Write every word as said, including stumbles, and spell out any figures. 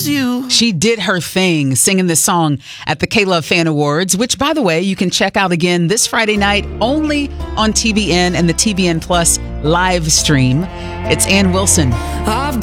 lose you. She did her thing singing this song at the K-Love Fan Awards, which, by the way, you can check out again this Friday night only on T B N and the T B N Plus live stream. It's Ann Wilson. I've